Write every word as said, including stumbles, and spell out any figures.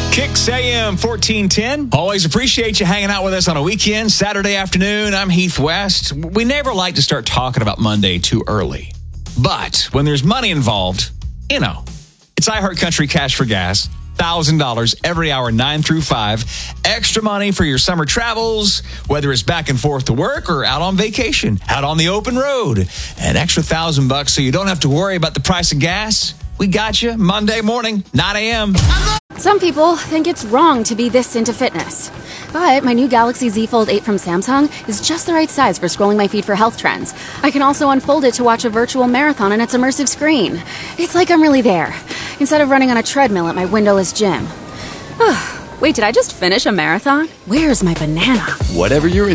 Kicks A M fourteen ten. Always appreciate you hanging out with us on a weekend, Saturday afternoon. I'm Heath West. We never like to start talking about Monday too early. But when there's money involved, you know, it's iHeartCountry Cash for Gas. one thousand dollars every hour, nine through five. Extra money for your summer travels, whether it's back and forth to work or out on vacation, out on the open road. An extra thousand bucks so you don't have to worry about the price of gas. We got you Monday morning, nine a.m. Some people think it's wrong to be this into fitness. But my new Galaxy Z Fold eight from Samsung is just the right size for scrolling my feed for health trends. I can also unfold it to watch a virtual marathon on its immersive screen. It's like I'm really there, instead of running on a treadmill at my windowless gym. Wait, did I just finish a marathon? Where's my banana? Whatever you're